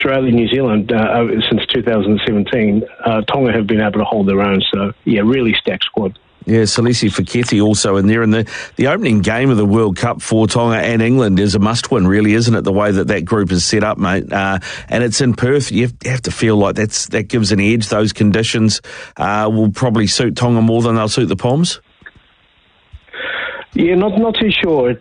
Australia, New Zealand, since 2017, Tonga have been able to hold their own. So, yeah, really stacked squad. Yeah, Salesi Fekete also in there. And the opening game of the World Cup for Tonga and England is a must-win, really, isn't it, the way that group is set up, mate? And it's in Perth. You have to feel like that gives an edge. Those conditions will probably suit Tonga more than they'll suit the Poms. Yeah, not too sure.